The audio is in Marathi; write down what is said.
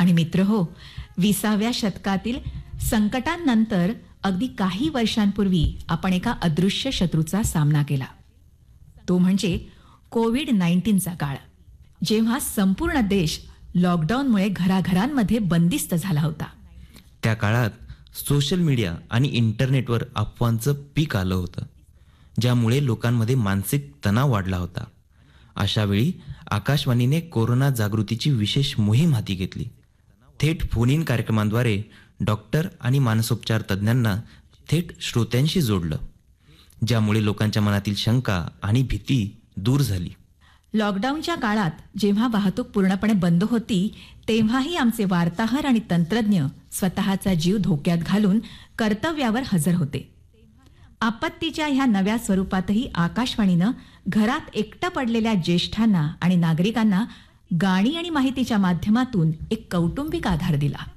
आणि मित्र हो, 20व्या शतकातील संकटांनंतर अगदी काही वर्षांपूर्वी आपण एका अदृश्य शत्रूचा सामना केला. तो म्हणजे कोविड-19चा काळ, जेव्हा संपूर्ण देश लॉकडाऊनमुळे घराघरांमध्ये बंदिस्त झाला होता. त्या काळात सोशल मीडिया आणि इंटरनेटवर अफवांचं पीक आलं होतं, ज्यामुळे लोकांमध्ये मानसिक तणाव वाढला होता. अशावेळी आकाशवाणीने कोरोना जागृतीची विशेष मोहीम हाती घेतली. थेट फोन इन कार्यक्रमांद्वारे डॉक्टर आणि मानसोपचार तज्ज्ञांना थेट श्रोत्यांशी जोडलं, ज्यामुळे लोकांच्या मनातील शंका आणि भीती दूर झाली. लॉकडाऊनच्या काळात जेव्हा वाहतूक पूर्णपणे बंद होती, तेव्हाही आमचे वार्ताहर आणि तंत्रज्ञ स्वतःचा जीव धोक्यात घालून कर्तव्यावर हजर होते. आपत्तीच्या ह्या नव्या स्वरूपातही आकाशवाणीनं घरात एकटं पडलेल्या ज्येष्ठांना आणि नागरिकांना गाणी आणि माहितीच्या माध्यमातून एक कौटुंबिक आधार दिला.